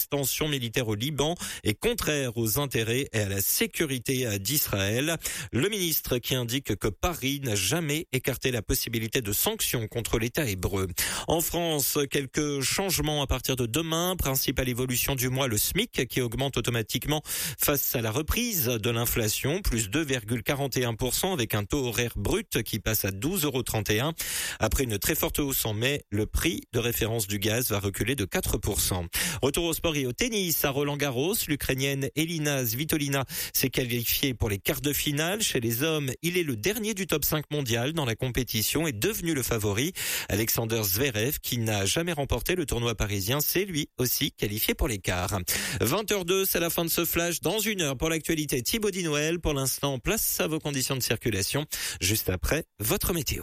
l'extension militaire au Liban est contraire aux intérêts et à la sécurité d'Israël. Le ministre qui indique que Paris n'a jamais écarté la possibilité de sanctions contre l'État hébreu. En France, quelques changements à partir de demain. Principale évolution du mois, le SMIC qui augmente automatiquement face à la reprise de l'inflation, plus 2,41% avec un taux horaire brut qui passe à 12,31 €. Après une très forte hausse en mai, le prix de référence du gaz va reculer de 4%. Retour au sport et au tennis à Roland-Garros. L'Ukrainienne Elina Svitolina s'est qualifiée pour les quarts de finale. Chez les hommes, il est le dernier du top 5 mondial dans la compétition et devenu le favori. Alexander Zverev, qui n'a jamais remporté le tournoi parisien, s'est lui aussi qualifié pour les quarts. 20h02, c'est la fin de ce flash. Dans une heure pour l'actualité, Thibaut Dinouel. Pour l'instant, place à vos conditions de circulation. Juste après, votre météo.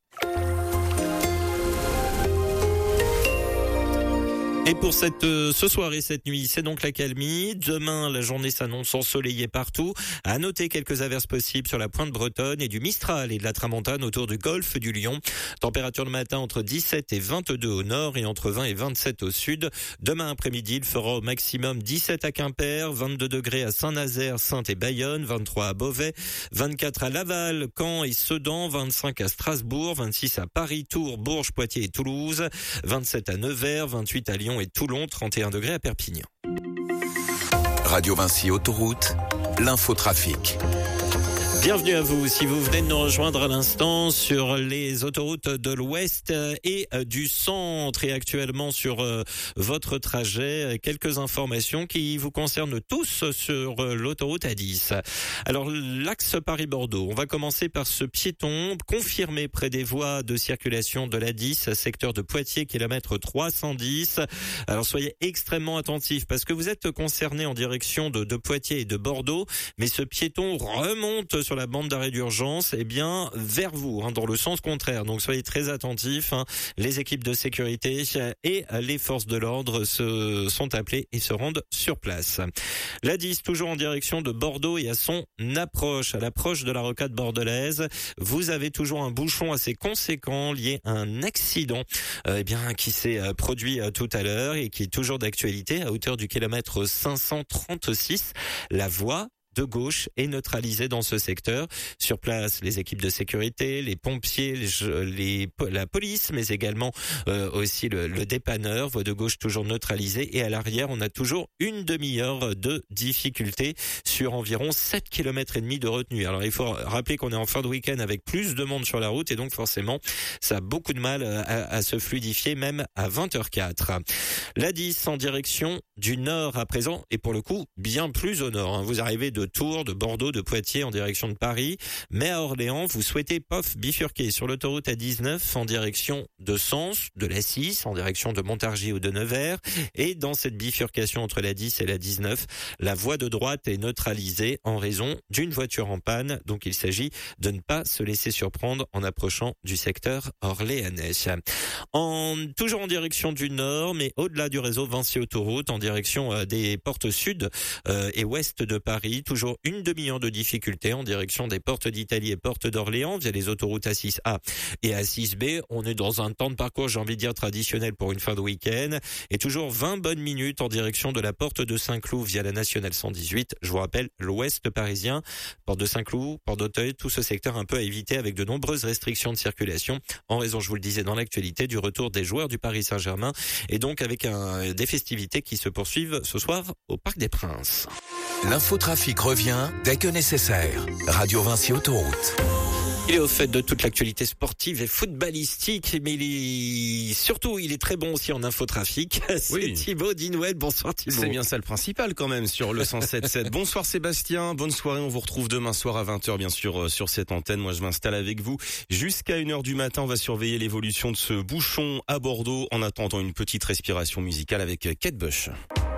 Et pour ce soir et cette nuit, c'est donc l'accalmie. Demain, la journée s'annonce ensoleillée partout. À noter quelques averses possibles sur la pointe bretonne et du Mistral et de la Tramontane autour du golfe du Lion. Température le matin entre 17 et 22 au nord et entre 20 et 27 au sud. Demain après-midi, il fera au maximum 17 à Quimper, 22 degrés à Saint-Nazaire, Saintes et Bayonne, 23 à Beauvais, 24 à Laval, Caen et Sedan, 25 à Strasbourg, 26 à Paris, Tours, Bourges, Poitiers et Toulouse, 27 à Nevers, 28 à Lyon et Toulon, 31 degrés à Perpignan. Radio Vinci Autoroute, l'infotrafic. Bienvenue à vous. Si vous venez de nous rejoindre à l'instant sur les autoroutes de l'Ouest et du centre et actuellement sur votre trajet, quelques informations qui vous concernent tous sur l'autoroute A10. Alors, l'axe Paris-Bordeaux, on va commencer par ce piéton confirmé près des voies de circulation de l'A10, secteur de Poitiers, kilomètre 310. Alors, soyez extrêmement attentifs parce que vous êtes concernés en direction de Poitiers et de Bordeaux, mais ce piéton remonte sur la bande d'arrêt d'urgence, vers vous, dans le sens contraire. Donc soyez très attentifs. Les équipes de sécurité et les forces de l'ordre sont appelées et se rendent sur place. La 10, toujours en direction de Bordeaux et à son approche, à l'approche de la rocade bordelaise, vous avez toujours un bouchon assez conséquent lié à un accident, qui s'est produit tout à l'heure et qui est toujours d'actualité à hauteur du kilomètre 536. La voie de gauche est neutralisée dans ce secteur. Sur place, les équipes de sécurité, les pompiers, la police, mais également aussi le dépanneur. Voie de gauche toujours neutralisée. Et à l'arrière, on a toujours une demi-heure de difficulté sur environ 7 km et demi de retenue. Alors, il faut rappeler qu'on est en fin de week-end avec plus de monde sur la route et donc forcément, ça a beaucoup de mal à se fluidifier, même à 20h04. La 10 en direction du nord à présent et pour le coup, bien plus au nord. Vous arrivez de Tours, de Bordeaux, de Poitiers en direction de Paris. Mais à Orléans, vous souhaitez bifurquer sur l'autoroute A19 en direction de Sens, de la 6, en direction de Montargis ou de Nevers. Et dans cette bifurcation entre la 10 et la 19, la voie de droite est neutralisée en raison d'une voiture en panne. Donc il s'agit de ne pas se laisser surprendre en approchant du secteur orléanais. Toujours en direction du nord, mais au-delà du réseau Vinci Autoroute, en direction des portes sud et ouest de Paris, toujours une demi-heure de difficulté en direction des portes d'Italie et portes d'Orléans via les autoroutes A6A et A6B. On est dans un temps de parcours, j'ai envie de dire, traditionnel pour une fin de week-end. Et toujours 20 bonnes minutes en direction de la porte de Saint-Cloud via la nationale 118. Je vous rappelle, l'ouest parisien, porte de Saint-Cloud, porte d'Auteuil, tout ce secteur un peu à éviter avec de nombreuses restrictions de circulation en raison, je vous le disais dans l'actualité, du retour des joueurs du Paris Saint-Germain et donc avec des festivités qui se poursuivent ce soir au Parc des Princes. L'infotrafic revient dès que nécessaire. Radio Vinci Autoroute. Il est au fait de toute l'actualité sportive et footballistique, mais il est très bon aussi en infotrafic. C'est Thibaut Dinouel. Bonsoir Thibaut. C'est bien ça le principal quand même sur le 107.7. Bonsoir Sébastien, bonne soirée. On vous retrouve demain soir à 20h bien sûr sur cette antenne. Moi je m'installe avec vous jusqu'à 1h du matin. On va surveiller l'évolution de ce bouchon à Bordeaux en attendant une petite respiration musicale avec Kate Bush.